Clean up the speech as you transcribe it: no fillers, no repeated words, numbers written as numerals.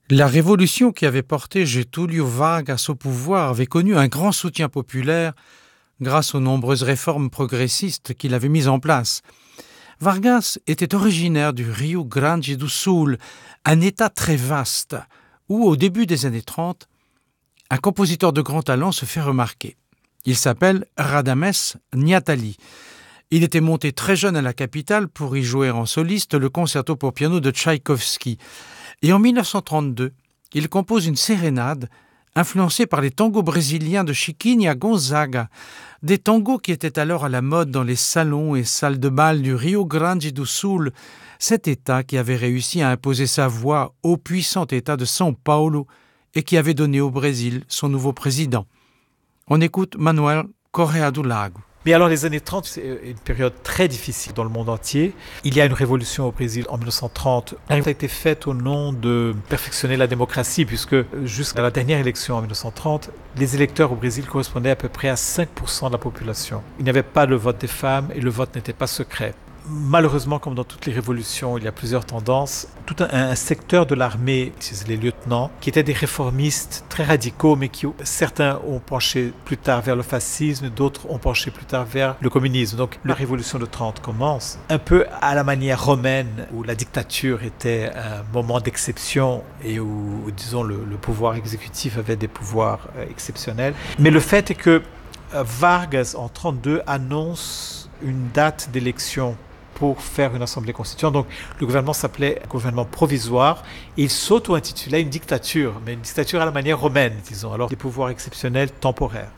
La révolution qui avait porté Getúlio Vargas au pouvoir avait connu un grand soutien populaire grâce aux nombreuses réformes progressistes qu'il avait mises en place. Vargas était originaire du Rio Grande do Sul, un État très vaste, où, au début des années 30, un compositeur de grand talent se fait remarquer. Il s'appelle Radames Niatali. Il était monté très jeune à la capitale pour y jouer en soliste le concerto pour piano de Tchaïkovski. Et en 1932, il compose une sérénade influencée par les tangos brésiliens de Chiquinha Gonzaga, des tangos qui étaient alors à la mode dans les salons et salles de bal du Rio Grande do Sul, cet État qui avait réussi à imposer sa voix au puissant État de São Paulo et qui avait donné au Brésil son nouveau président. On écoute Manuel Correa do Lago. Mais alors les années 30, c'est une période très difficile dans le monde entier. Il y a une révolution au Brésil en 1930. Elle a été faite au nom de perfectionner la démocratie, puisque jusqu'à la dernière élection en 1930, les électeurs au Brésil correspondaient à peu près à 5% de la population. Il n'y avait pas le vote des femmes et le vote n'était pas secret. Malheureusement, comme dans toutes les révolutions, il y a plusieurs tendances. Tout un secteur de l'armée, les lieutenants, qui étaient des réformistes très radicaux, mais qui certains ont penché plus tard vers le fascisme, d'autres ont penché plus tard vers le communisme. Donc la révolution de 30 commence un peu à la manière romaine, où la dictature était un moment d'exception et où disons, le pouvoir exécutif avait des pouvoirs exceptionnels. Mais le fait est que Vargas, en 1932, annonce une date d'élection pour faire une assemblée constituante. Donc le gouvernement s'appelait gouvernement provisoire et il s'auto-intitulait une dictature, mais une dictature à la manière romaine, disons, alors des pouvoirs exceptionnels temporaires.